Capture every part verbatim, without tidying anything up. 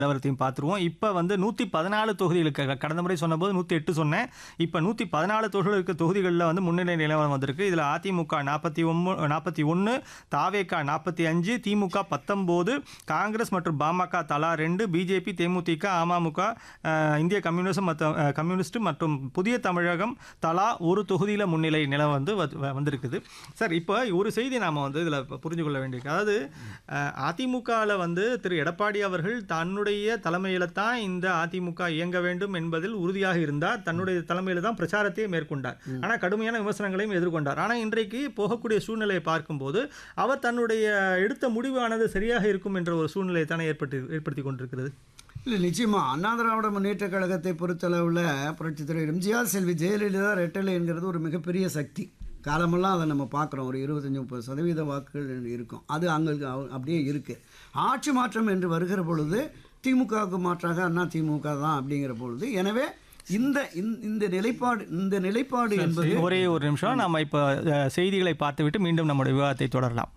நிலவரத்தையும் பார்த்துருவோம். இப்போ வந்து நூற்றி பதினாலு தொகுதிகளுக்கு கடந்த முறை சொன்னபோது நூற்றி எட்டு சொன்னேன். இப்போ நூற்றி பதினாலு தொகுதிகளுக்கு தொகுதிகளில் வந்து முன்னிலை நிலவரம் வந்திருக்கு. இதில் அதிமுக நாற்பத்தி ஒன்று நாற்பத்தி ஒன்று, தாவேகா நாற்பத்தி அஞ்சு, திமுக பத்தொம்போது, காங்கிரஸ் மற்றும் பாமக தலா ரெண்டு, பிஜேபி, தேமுதிக, அமமுக, இந்திய கம்யூனிஸ்ட் மற்றும் கம்யூனிஸ்ட் மற்றும் புதிய தமிழகம் தலா ஒரு தொகுதியில் முன்னிலை நில வந்து வந்திருக்குது. சார், இப்போ ஒரு செய்தி நாம் வந்து இதில் புரிஞ்சு கொள்ள வேண்டியிருக்கு. அதாவது அதிமுகவில் வந்து திரு எடப்பாடி அவர்கள் தன்னுடைய தலைமையில தான் இந்த அதிமுக இயங்க வேண்டும் என்பதில் உறுதியாக இருந்தார். தன்னுடைய தலைமையில தான் பிரச்சாரத்தையே மேற்கொண்டார். ஆனால் கடுமையான விமர்சனங்களையும் எதிர்கொண்டார். ஆனால் இன்றைக்கு போகக்கூடிய சூழ்நிலையை பார்க்கும்போது அவர் தன்னுடைய எடுத்த முடிவானது சரியாக இருக்கும் என்ற ஒரு சூழ்நிலையை தானே ஏற்படுத்தி ஏற்படுத்தி கொண்டிருக்கிறது. இல்லை, நிச்சயமாக அண்ணா திராவிட முன்னேற்ற கழகத்தை பொறுத்தளவில் புரட்சித் தலைவர் எம்ஜிஆர், செல்வி ஜெயலலிதா ரெட்டலை என்கிறது ஒரு மிகப்பெரிய சக்தி. காலமெல்லாம் அதை நம்ம பார்க்குறோம். ஒரு இருபத்தஞ்சி முப்பது சதவீத வாக்குகள் இருக்கும். அது அங்கே அப்படியே இருக்குது. ஆட்சி மாற்றம் என்று வருகிற பொழுது திமுகவுக்கு மாற்றாக அண்ணா திமுக தான் அப்படிங்கிற பொழுது, எனவே இந்த இந்த நிலைப்பாடு இந்த நிலைப்பாடு என்பது ஒரே ஒரு நிமிஷம் நம்ம இப்போ செய்திகளை பார்த்துவிட்டு மீண்டும் நம்முடைய விவாதத்தை தொடரலாம்.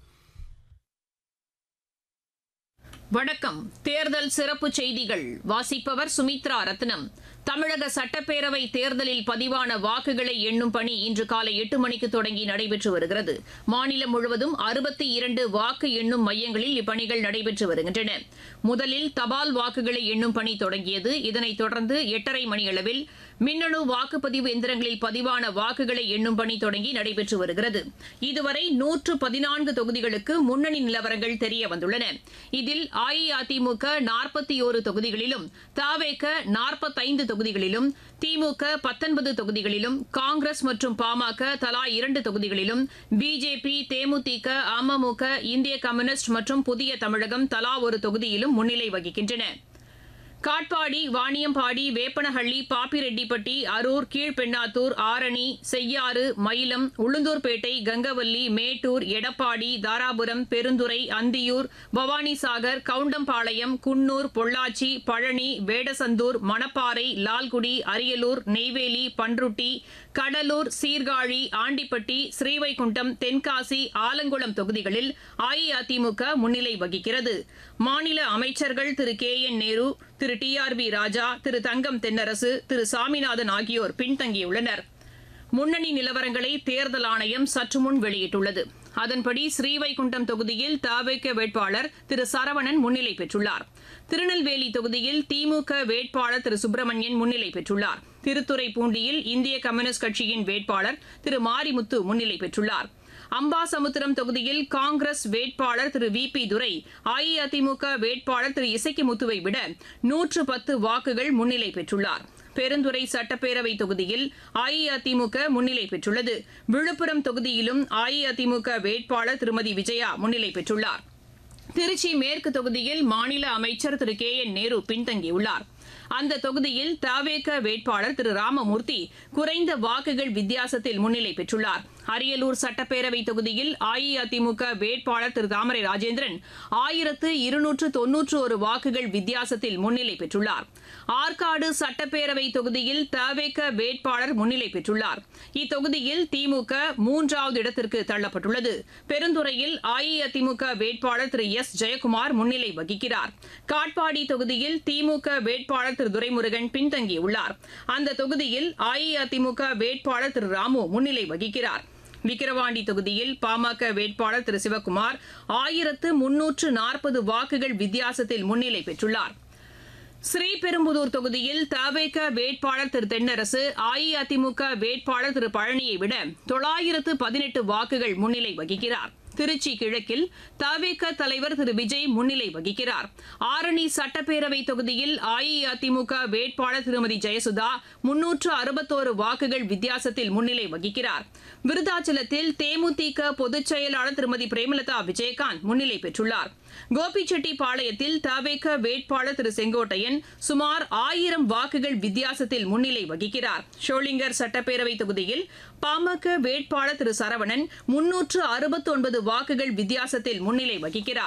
வணக்கம். தேர்தல் சிறப்பு செய்திகள் வாசிப்பவர் சுமித்ரா ரத்னம். தமிழக சட்டப்பேரவை தேர்தலில் பதிவான வாக்குகளை எண்ணும் பணி இன்று காலை எட்டு மணிக்கு தொடங்கி நடைபெற்று வருகிறது. மாநிலம் முழுவதும் அறுபத்தி இரண்டு வாக்கு எண்ணும் மையங்களில் இப்பணிகள் நடைபெற்று வருகின்றன. முதலில் தபால் வாக்குகளை எண்ணும் பணி தொடங்கியது. இதனைத் தொடர்ந்து எட்டரை மணியளவில் மின்னணு வாக்குப்பதிவு எந்திரங்களில் பதிவான வாக்குகளை எண்ணும் பணி தொடங்கி நடைபெற்று வருகிறது. இதுவரை நூற்று பதினான்கு தொகுதிகளுக்கு முன்னணி நிலவரங்கள் தெரிய வந்துள்ளன. இதில் அஇஅதிமுக நாற்பத்தி ஒரு தொகுதிகளிலும், தவேக நாற்பத்தைந்து தொகுதிகளிலும், திமுக பத்தொன்பது தொகுதிகளிலும், காங்கிரஸ் மற்றும் பாமக தலா இரண்டு தொகுதிகளிலும், பிஜேபி, தேமுதிக, அமமுக, இந்திய கம்யூனிஸ்ட் மற்றும் புதிய தமிழகம் தலா ஒரு தொகுதியிலும் முன்னிலை வகிக்கின்றன. காட்பாடி, வாணியம்பாடி, வேப்பனஹள்ளி, பாப்பிரெட்டிப்பட்டி, அரூர், கீழ்பெண்ணாத்தூர், ஆரணி, செய்யாறு, மயிலம், உளுந்தூர்பேட்டை, கங்கவல்லி, மேட்டூர், எடப்பாடி, தாராபுரம், பெருந்துறை, அந்தியூர், பவானிசாகர், கவுண்டம்பாளையம், குன்னூர், பொள்ளாச்சி, பழனி, வேடசந்தூர், மணப்பாறை, லால்குடி, அரியலூர், நெய்வேலி, பன்ருட்டி, கடலூர், சீர்காழி, ஆண்டிப்பட்டி, ஸ்ரீவைகுண்டம், தென்காசி, ஆலங்குளம் தொகுதிகளில் அஇஅதிமுக முன்னிலை வகிக்கிறது. மாநில அமைச்சர்கள் திரு கே என் நேரு, திரு டி ஆர் பி ராஜா, திரு தங்கம் தென்னரசு, திரு சாமிநாதன் ஆகியோர் பின்தங்கியுள்ளனர். முன்னணி நிலவரங்களை தேர்தல் ஆணையம் சற்று முன் வெளியிட்டுள்ளது. அதன்படி ஸ்ரீவைகுண்டம் தொகுதியில் தவேக வேட்பாளர் திரு சரவணன் முன்னிலை பெற்றுள்ளார். திருநெல்வேலி தொகுதியில் திமுக வேட்பாளர் திரு சுப்பிரமணியன் முன்னிலை பெற்றுள்ளார். திருத்துறைப்பூண்டியில் இந்திய கம்யூனிஸ்ட் கட்சியின் வேட்பாளர் திரு மாரிமுத்து முன்னிலை பெற்றுள்ளார். அம்பாசமுத்திரம் தொகுதியில் காங்கிரஸ் வேட்பாளர் திரு வி பி துரை அஇஅதிமுக வேட்பாளர் திரு இசக்கிமுத்துவை விட நூற்று பத்து வாக்குகள் முன்னிலை பெற்றுள்ளார். பெருந்துறை சட்டப்பேரவை தொகுதியில் அஇஅதிமுக முன்னிலை பெற்றுள்ளது. விழுப்புரம் தொகுதியிலும் அஇஅதிமுக வேட்பாளர் திருமதி விஜயா முன்னிலை பெற்றுள்ளார். திருச்சி மேற்கு தொகுதியில் மாநில அமைச்சர் திரு கே என் நேரு பின்தங்கியுள்ளார். அந்த தொகுதியில் தவேக வேட்பாளர் திரு ராமமூர்த்தி குறைந்த வாக்குகள் வித்தியாசத்தில் முன்னிலை பெற்றுள்ளார். அரியலூர் சட்டப்பேரவை தொகுதியில் அஇஅதிமுக வேட்பாளர் திரு தாமரை ராஜேந்திரன் ஆயிரத்து இருநூற்று தொன்னூற்று ஒரு வாக்குகள் வித்தியாசத்தில் முன்னிலை பெற்றுள்ளார். ஆற்காடு சட்டப்பேரவை தொகுதியில் தவேக வேட்பாளர் முன்னிலை பெற்றுள்ளார். இத்தொகுதியில் திமுக மூன்றாவது இடத்திற்கு தள்ளப்பட்டுள்ளது. பெருந்துறையில் அஇஅதிமுக வேட்பாளர் திரு எஸ் ஜெயக்குமார் முன்னிலை வகிக்கிறார். காட்பாடி தொகுதியில் திமுக வேட்பாளர் திரு துரைமுருகன் பின்தங்கியுள்ளார். அந்த தொகுதியில் அஇஅதிமுக வேட்பாளர் திரு ராமு முன்னிலை வகிக்கிறார். விக்கிரவாண்டி தொகுதியில் பாமக வேட்பாளர் திரு சிவக்குமார் ஆயிரத்து முன்னூற்று நாற்பது வாக்குகள் வித்தியாசத்தில் முன்னிலை பெற்றுள்ளார். ஸ்ரீபெரும்புதூர் தொகுதியில் தவேக வேட்பாளர் திரு தென்னரசு அஇஅதிமுக வேட்பாளர் திரு பழனியை விட தொள்ளாயிரத்து பதினெட்டு வாக்குகள் முன்னிலை வகிக்கிறார். திருச்சி கிழக்கில் தவேக தலைவர் திரு விஜய் முன்னிலை வகிக்கிறார். ஆரணி சட்டப்பேரவை தொகுதியில் அஇஅதிமுக வேட்பாளர் திருமதி ஜெயசுதா முன்னூற்று அறுபத்தோரு வாக்குகள் வித்தியாசத்தில் முன்னிலை வகிக்கிறார். விருதாச்சலத்தில் தேமுதிக பொதுச் செயலாளர் திருமதி பிரேமலதா விஜயகாந்த் முன்னிலை பெற்றுள்ளார். கோபிச்செட்டிப்பாளையத்தில் தவேக வேட்பாளர் திரு செங்கோட்டையன் சுமார் ஆயிரம் வாக்குகள் வித்தியாசத்தில் முன்னிலை வகிக்கிறார். ஷோலிங்கர் சட்டப்பேரவை தொகுதியில் பாமக வேட்பாளர் திரு சரவணன் முன்னூற்று அறுபத்தி ஒன்பது வாக்குகள் வித்தியாசத்தில் முன்னிலை வகிக்கிறார்.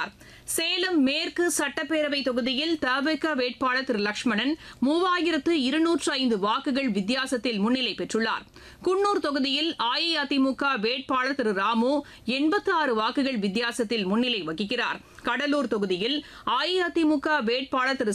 சேலம் மேற்கு சட்டப்பேரவை தொகுதியில் தவிக வேட்பாளர் திரு லட்சுமணன் மூவாயிரத்து இருநூற்று ஐந்து வாக்குகள் வித்தியாசத்தில் முன்னிலை பெற்றுள்ளார். குன்னூர் தொகுதியில் அஇஅதிமுக வேட்பாளர் திரு ராமு எண்பத்தி ஆறு வாக்குகள் வித்தியாசத்தில் முன்னிலை வகிக்கிறார். கடலூர் தொகுதியில் அஇஅதிமுக வேட்பாளர் திரு